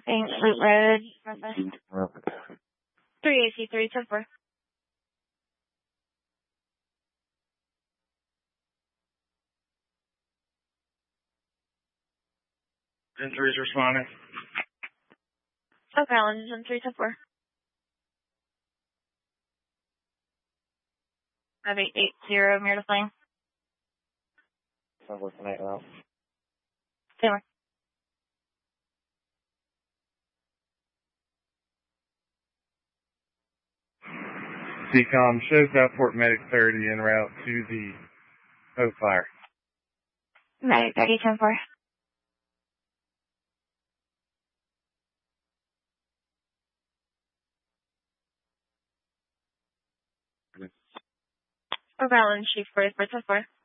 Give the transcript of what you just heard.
Thanks, Root Road. 3AC3 to 4. Gen 3's responding. Oak Island, Gen 3 to 4. 5880, Mirror to Flame. I'm working night route. Taylor. Decom shows Southport Medic 30 en route to the Oak Fire. Medic 30, 10 4. Oak Island, Chief 44 to 4.